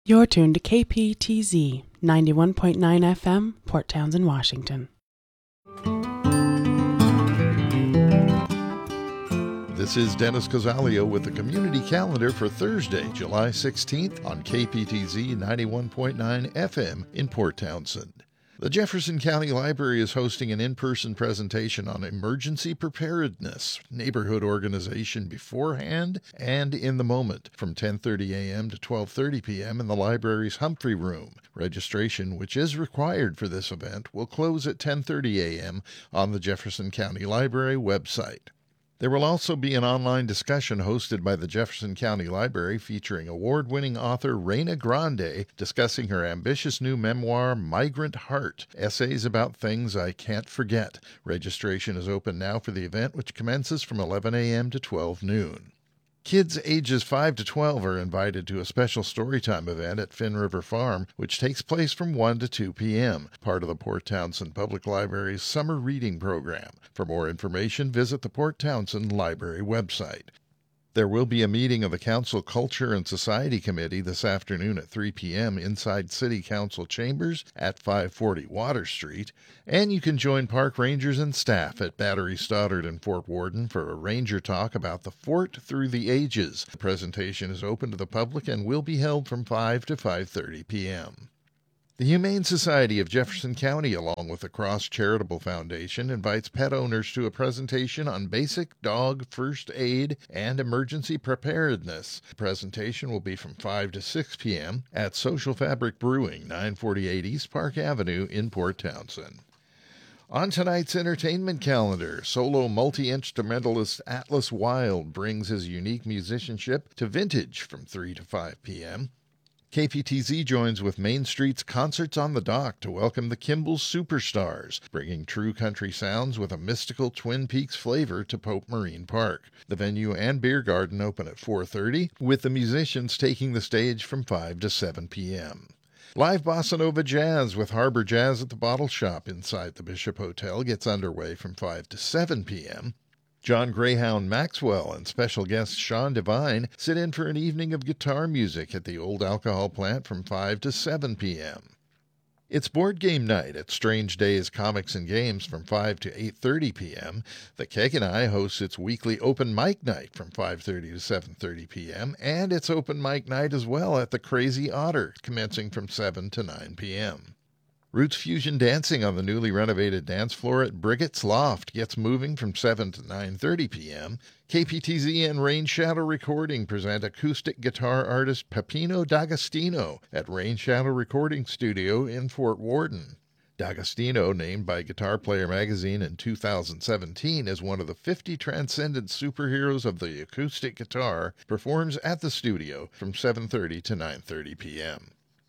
You're tuned to KPTZ 91.9 FM, Port Townsend, Washington. This is Dennis Cozzalio with the community calendar for Thursday, July 16th on KPTZ 91.9 FM in Port Townsend. The Jefferson County Library is hosting an in-person presentation on emergency preparedness, neighborhood organization beforehand and in the moment, from 10:30 a.m. to 12:30 p.m. in the library's Humphrey Room. Registration, which is required for this event, will close at 10:30 a.m. on the Jefferson County Library website. There will also be an online discussion hosted by the Jefferson County Library featuring award-winning author Reyna Grande discussing her ambitious new memoir, Migrant Heart, Essays About Things I Can't Forget. Registration is open now for the event, which commences from 11 a.m. to 12 noon. Kids ages 5 to 12 are invited to a special storytime event at Finn River Farm, which takes place from 1 to 2 p.m., part of the Port Townsend Public Library's summer reading program. For more information, visit the Port Townsend Library website. There will be a meeting of the Council Culture and Society Committee this afternoon at 3 p.m. inside City Council Chambers at 540 Water Street, and you can join park rangers and staff at Battery Stoddard and Fort Worden for a ranger talk about the fort through the ages. The presentation is open to the public and will be held from 5 to 5:30 p.m. The Humane Society of Jefferson County, along with the Cross Charitable Foundation, invites pet owners to a presentation on basic dog first aid and emergency preparedness. The presentation will be from 5 to 6 p.m. at Social Fabric Brewing, 948 East Park Avenue in Port Townsend. On tonight's entertainment calendar, solo multi-instrumentalist Atlas Wild brings his unique musicianship to Vintage from 3 to 5 p.m. KPTZ joins with Main Street's Concerts on the Dock to welcome the Kimball Superstars, bringing true country sounds with a mystical Twin Peaks flavor to Pope Marine Park. The venue and beer garden open at 4:30, with the musicians taking the stage from 5 to 7 p.m. Live Bossa Nova Jazz with Harbor Jazz at the Bottle Shop inside the Bishop Hotel gets underway from 5 to 7 p.m. John Greyhound Maxwell and special guest Sean Devine sit in for an evening of guitar music at the Old Alcohol Plant from 5 to 7 p.m. It's board game night at Strange Days Comics and Games from 5 to 8:30 p.m. The Keg and I hosts its weekly open mic night from 5:30 to 7:30 p.m. and it's open mic night as well at the Crazy Otter, commencing from 7 to 9 p.m. Roots Fusion Dancing on the newly renovated dance floor at Briggett's Loft gets moving from 7 to 9:30 p.m. KPTZ and Rain Shadow Recording present acoustic guitar artist Peppino D'Agostino at Rain Shadow Recording Studio in Fort Worden. D'Agostino, named by Guitar Player magazine in 2017 as one of the 50 transcendent superheroes of the acoustic guitar, performs at the studio from 7:30 to 9:30 p.m.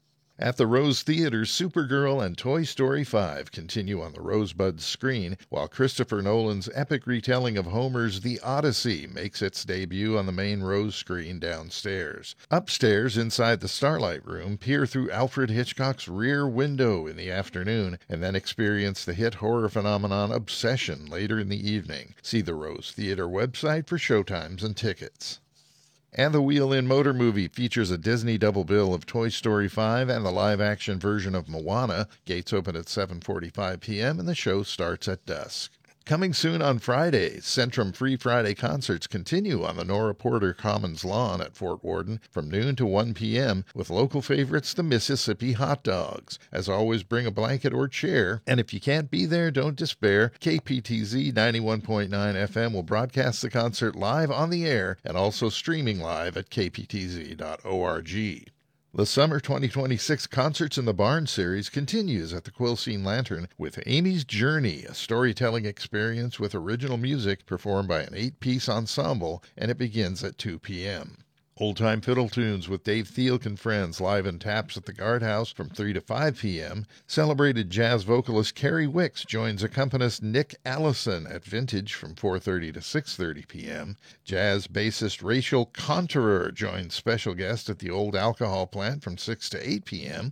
At the Rose Theater, Supergirl and Toy Story 5 continue on the Rosebud screen, while Christopher Nolan's epic retelling of Homer's The Odyssey makes its debut on the main Rose screen downstairs. Upstairs, inside the Starlight Room, peer through Alfred Hitchcock's Rear Window in the afternoon, and then experience the hit horror phenomenon Obsession later in the evening. See the Rose Theater website for showtimes and tickets. And the Wheel-In Motor Movie features a Disney double bill of Toy Story 5 and the live-action version of Moana. Gates open at 7:45 p.m. and the show starts at dusk. Coming soon on Friday, Centrum Free Friday concerts continue on the Nora Porter Commons lawn at Fort Worden from noon to 1 p.m. with local favorites the Mississippi Hot Dogs. As always, bring a blanket or chair, and if you can't be there, don't despair. KPTZ 91.9 FM will broadcast the concert live on the air and also streaming live at kptz.org. The Summer 2026 Concerts in the Barn series continues at the Quilcene Lantern with Amy's Journey, a storytelling experience with original music performed by an 8-piece ensemble, and it begins at 2 p.m. Old-time fiddle tunes with Dave Thielk and Friends live in Taps at the Guardhouse from 3 to 5 p.m. Celebrated jazz vocalist Carrie Wicks joins accompanist Nick Allison at Vintage from 4:30 to 6:30 p.m. Jazz bassist Rachel Conterer joins special guest at the Old Alcohol Plant from 6 to 8 p.m.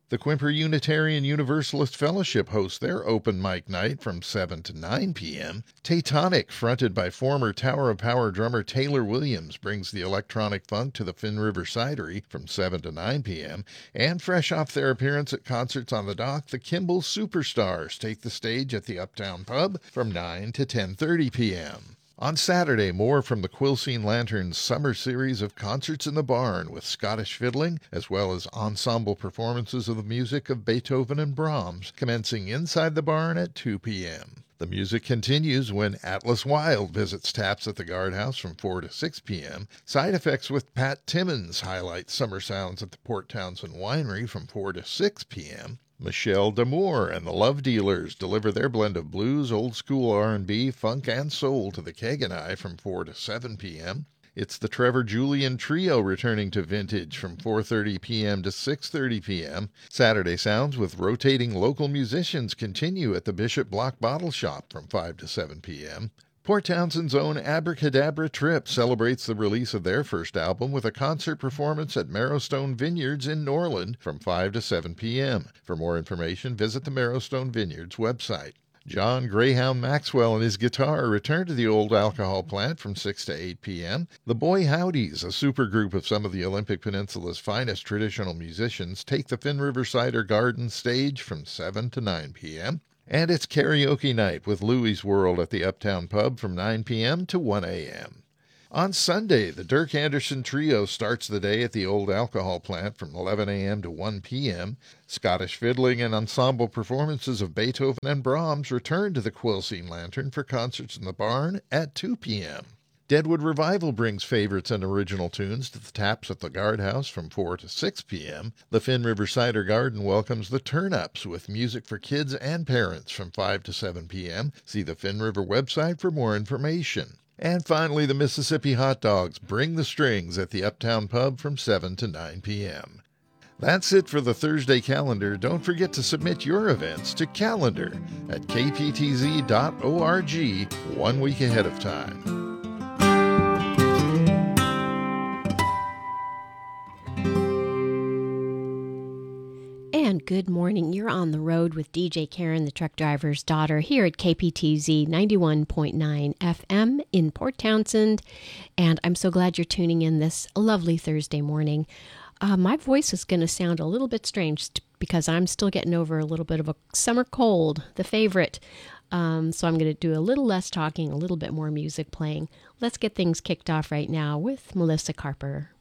The Quimper Unitarian Universalist Fellowship hosts their open mic night from 7 to 9 p.m. Taytonic, fronted by former Tower of Power drummer Taylor Williams, brings the electronic funk to the Finn River Cidery from 7 to 9 p.m. And fresh off their appearance at Concerts on the Dock, the Kimball Superstars take the stage at the Uptown Pub from 9 to 10:30 p.m. On Saturday, more from the Quilcene Lanterns summer series of Concerts in the Barn with Scottish fiddling, as well as ensemble performances of the music of Beethoven and Brahms, commencing inside the barn at 2 p.m. The music continues when Atlas Wild visits Taps at the Guardhouse from 4 to 6 p.m. Side Effects with Pat Timmons highlights summer sounds at the Port Townsend Winery from 4 to 6 p.m. Michelle D'Amour and the Love Dealers deliver their blend of blues, old school R&B, funk, and soul to the Keg and I from 4 to 7 p.m. It's the Trevor Julian Trio returning to Vintage from 4:30 p.m. to 6:30 p.m. Saturday Sounds with rotating local musicians continue at the Bishop Block Bottle Shop from 5 to 7 p.m. Port Townsend's own Abracadabra Trip celebrates the release of their first album with a concert performance at Marrowstone Vineyards in Norland from 5 to 7 p.m. For more information, visit the Marrowstone Vineyards website. John Greyhound Maxwell and his guitar return to the old alcohol plant from 6 to 8 p.m. The Boy Howdies, a supergroup of some of the Olympic Peninsula's finest traditional musicians, take the Finn River Cider Garden stage from 7 to 9 p.m. And it's karaoke night with Louie's World at the Uptown Pub from 9 p.m. to 1 a.m. On Sunday, the Dirk Anderson Trio starts the day at the old alcohol plant from 11 a.m. to 1 p.m. Scottish fiddling and ensemble performances of Beethoven and Brahms return to the Quilcene Lantern for Concerts in the Barn at 2 p.m. Deadwood Revival brings favorites and original tunes to the Taps at the Guardhouse from 4 to 6 p.m. The Finn River Cider Garden welcomes the Turn-Ups with music for kids and parents from 5 to 7 p.m. See the Finn River website for more information. And finally, the Mississippi Hot Dogs bring the strings at the Uptown Pub from 7 to 9 p.m. That's it for the Thursday calendar. Don't forget to submit your events to calendar at kptz.org 1 week ahead of time. And good morning. You're on the road with DJ Karen, the truck driver's daughter, here at KPTZ 91.9 FM in Port Townsend. And I'm so glad you're tuning in this lovely Thursday morning. My voice is going to sound a little bit strange because I'm still getting over a little bit of a summer cold, the favorite. So I'm going to do a little less talking, a little bit more music playing. Let's get things kicked off right now with Melissa Carper.